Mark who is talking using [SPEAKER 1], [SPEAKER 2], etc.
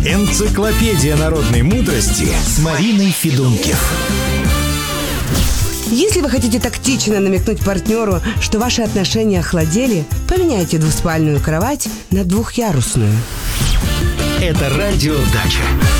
[SPEAKER 1] Энциклопедия народной мудрости с Мариной Федункив.
[SPEAKER 2] Если вы хотите тактично намекнуть партнеру, что ваши отношения охладели, поменяйте двуспальную кровать на двухъярусную.
[SPEAKER 1] Это радио «Дача».